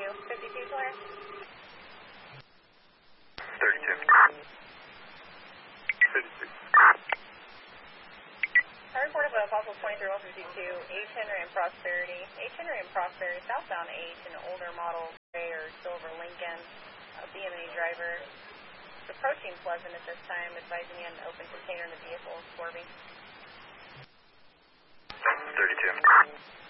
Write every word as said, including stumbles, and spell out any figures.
fifty-two, clear. thirty-two. fifty-two. I report of a possible twenty-three one fifty-two, H. Henry and Prosperity. H. Henry and Prosperity, southbound H, an older model gray or silver Lincoln, a B M E driver. It's approaching Pleasant at this time, advising you an open container in the vehicle, swerving. thirty-two.